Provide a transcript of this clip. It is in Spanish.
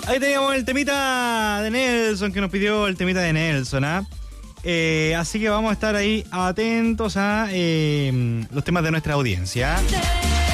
Ahí teníamos el temita de Nelson, que nos pidió el temita de Nelson, ¿ah? Así que vamos a estar ahí atentos a los temas de nuestra audiencia.